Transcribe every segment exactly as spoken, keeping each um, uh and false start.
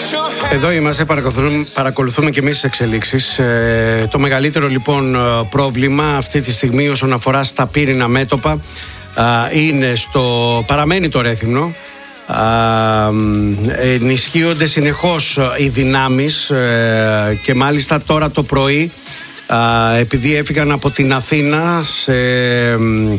Εδώ είμαστε, παρακολουθούμε, παρακολουθούμε και εμείς τις εξελίξεις. Ε, το μεγαλύτερο λοιπόν πρόβλημα αυτή τη στιγμή όσον αφορά στα πύρινα μέτωπα ε, είναι στο, παραμένει το Ρέθυμνο. Ε, ενισχύονται συνεχώς οι δυνάμεις ε, και μάλιστα τώρα το πρωί ε, επειδή έφυγαν από την Αθήνα σε, ε,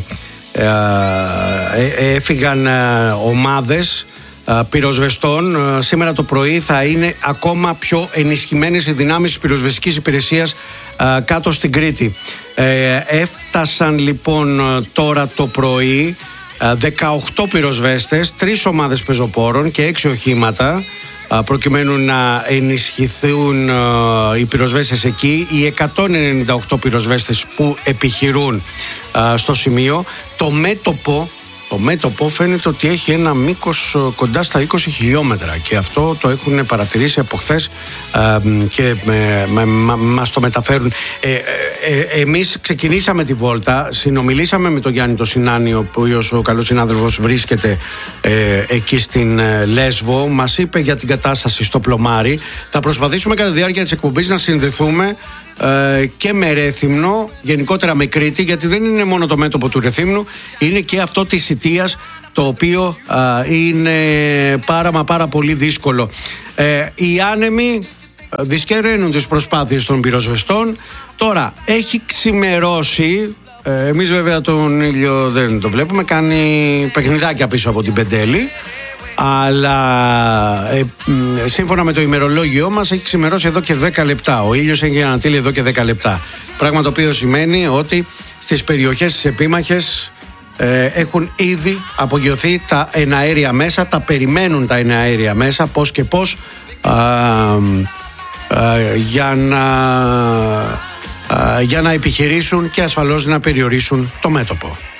ε, έφυγαν ε, ομάδες πυροσβεστών. Σήμερα το πρωί θα είναι ακόμα πιο ενισχυμένες οι δυνάμεις της πυροσβεστικής υπηρεσίας κάτω στην Κρήτη. Ε, έφτασαν λοιπόν τώρα το πρωί δεκαοκτώ πυροσβέστες, τρεις ομάδες πεζοπόρων και έξι οχήματα προκειμένου να ενισχυθούν οι πυροσβέστες εκεί, οι εκατόν ενενήντα οκτώ πυροσβέστες που επιχειρούν στο σημείο. Το μέτωπο Το μέτωπο φαίνεται ότι έχει ένα μήκος κοντά στα είκοσι χιλιόμετρα και αυτό το έχουν παρατηρήσει από χθες ε, και με, με, με, μας το μεταφέρουν. Ε, ε, ε, εμείς ξεκινήσαμε τη βόλτα, συνομιλήσαμε με τον Γιάννη το Σινάνη, ο οποίος ο καλός συνάδελφος βρίσκεται ε, εκεί στην ε, Λέσβο. Μας είπε για την κατάσταση στο Πλωμάρι. Θα προσπαθήσουμε κατά τη διάρκεια της εκπομπής να συνδεθούμε Ε, και με Ρέθυμνο, γενικότερα με Κρήτη, γιατί δεν είναι μόνο το μέτωπο του Ρεθύμνου, είναι και αυτό της Σιτίας, το οποίο α, είναι πάρα μα πάρα πολύ δύσκολο. Ε, οι άνεμοι δυσκεραίνουν τις προσπάθειες των πυροσβεστών. Τώρα έχει ξημερώσει. ε, Εμείς βέβαια τον ήλιο δεν το βλέπουμε, κάνει παιχνιδάκια πίσω από την Πεντέλη, αλλά ε, σύμφωνα με το ημερολόγιό μας έχει ξημερώσει εδώ και δέκα λεπτά. Ο ήλιος έχει ανατείλει εδώ και δέκα λεπτά. Πράγμα το οποίο σημαίνει ότι στις περιοχές τις επίμαχες ε, έχουν ήδη απογειωθεί τα εναέρια μέσα, τα περιμένουν τα εναέρια μέσα πώς και πώς α, α, για να, α, για να επιχειρήσουν και ασφαλώς να περιορίσουν το μέτωπο.